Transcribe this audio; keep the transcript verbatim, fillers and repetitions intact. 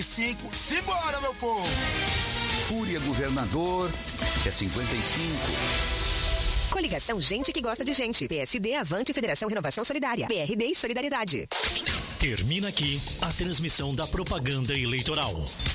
cinco, simbora, meu povo! Fúria Governador é cinquenta e cinco. Coligação Gente que Gosta de Gente. P S D, Avante, Federação Renovação Solidária. P R D e Solidariedade. Termina aqui a transmissão da propaganda eleitoral.